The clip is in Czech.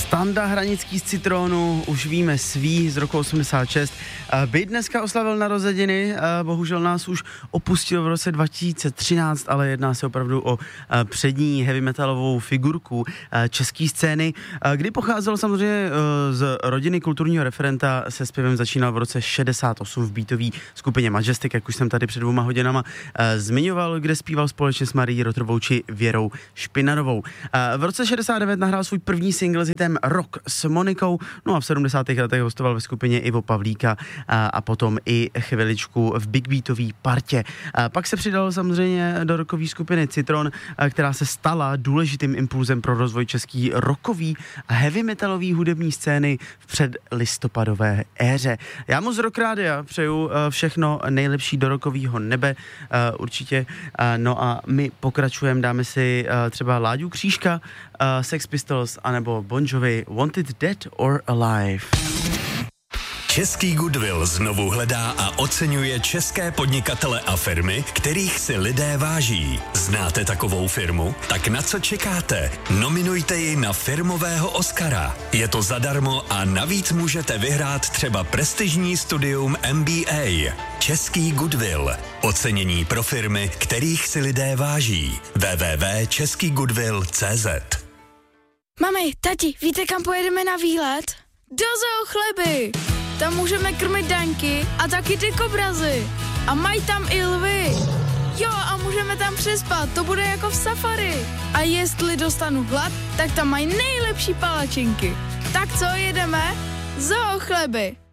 Standa Hranický z Citronu, už víme svý, z roku 86. By dneska oslavil narozeniny, bohužel nás už opustil v roce 2013, ale jedná se opravdu o přední heavy metalovou figurku české scény, kdy pocházel samozřejmě z rodiny kulturního referenta, se zpěvem začínal v roce 68 v beatové skupině Majestic, jak už jsem tady před 2 hodinama zmiňoval, kde zpíval společně s Marií Rotrovou či Věrou Špinarovou. V roce 69 nahrál svůj první single s hitem Rock s Monikou, no a v 70. letech hostoval ve skupině Ivo Pavlíka a potom i chviličku v big beatové partě. Pak se přidal samozřejmě do rockové skupiny Citron, která se stala důležitým impulzem pro rozvoj český rockový a heavy metalový hudební scény v předlistopadové éře. Já mu z Rock Rádia přeju všechno nejlepší do rockového nebe, určitě. No a my pokračujeme, dáme si třeba Láďu Křížka, Sex Pistols anebo Bon Jovi, Wanted Dead or Alive. Český Goodwill znovu hledá a oceňuje české podnikatele a firmy, kterých si lidé váží. Znáte takovou firmu? Tak na co čekáte? Nominujte ji na firmového Oscara. Je to zadarmo a navíc můžete vyhrát třeba prestižní studium MBA. Český Goodwill. Ocenění pro firmy, kterých si lidé váží. www.českygoodwill.cz. Mami, tati, víte, kam pojedeme na výlet? Do Zoo Chleby! Tam můžeme krmit daňky a taky ty kobrazy. A mají tam i lvy. Jo, a můžeme tam přespat, to bude jako v safari. A jestli dostanu hlad, tak tam mají nejlepší palačinky. Tak co, jedeme? Zoo Chleby!